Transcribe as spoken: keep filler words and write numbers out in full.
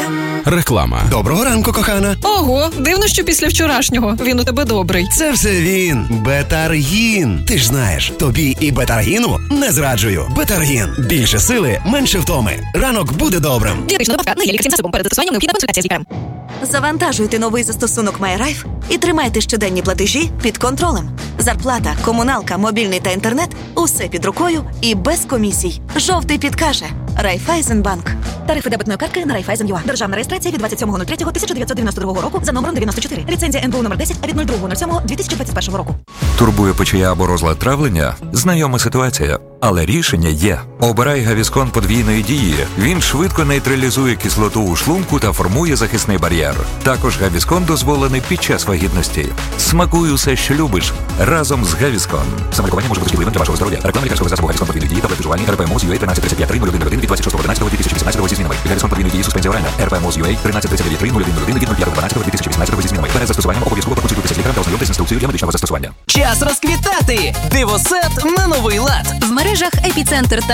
Реклама. Доброго ранку, кохана. Ого, дивно, що після вчорашнього він у тебе добрий. Це все він. Бетаргін. Ти ж знаєш, тобі і Бетаргіну не зраджую. Бетаргін. Більше сили, менше втоми. Ранок буде добрим. Дієтична добавка на лікарським засобом. Перед застосуванням необхідна консультація з лікарем. Завантажуйте новий застосунок MyRife і тримайте щоденні платежі під контролем. Зарплата, комуналка, мобільний та інтернет – усе під рукою і без комісій. Жовтий підкаже. Райфайзенбанк. Тарифи дебетної картки на Райфайзен.ua. Державна реєстрація від двадцять сьомого третього тисяча дев'ятсот дев'яносто другого року за номером дев'яносто чотири. Ліцензія ен бе у номер десять від другого сьомого дві тисячі двадцять першого року. Турбує печія або розлад травлення? Знайома ситуація. Але рішення є. Обирай Гавіскон подвійної дії. Він швидко нейтралізує кислоту у шлунку та формує захисний бар'єр. Також Гавіскон дозволений під час вагітності. Смакуй усе, що любиш, разом з Гавіскон. Самолікування може бути шкідливим для вашого здоров'я. Реклама лікарського засобу Гавіскон подвійної дії та протижування ар пе ем о з ю ей тринадцять тридцять п'ять три нуль один нуль один від двадцять шостого одинадцятого дві тисячі вісімнадцятого зі змінами. Гавіскон подвійної дії суспензія оральна. ар пе ем о з ю ей тринадцять тридцять дев'ять три нуль один нуль один від п'ятого дванадцятого дві тисячі вісімнадцятого зі змінами. Перед застосуванням обов'язково проконсультуйтеся з лікарем та ознайомтесь з інструкцією для медичного застосування. Час розквітати! Дивосет на новий лад. В мережах Епіцентр та